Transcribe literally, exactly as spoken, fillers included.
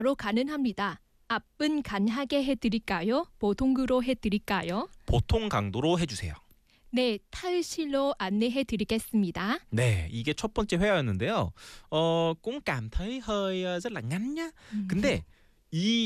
바로 가능합니다. 앞은 간하게 해드릴까요? 보통으로 해드릴까요? 보통 강도로 해주세요. 네, 탈실로 안내해드리겠습니다. 네, 이게 첫 번째 회화였는데요. 어, cũng cảm thấy hơi rất là ngắn nhá. 근데 이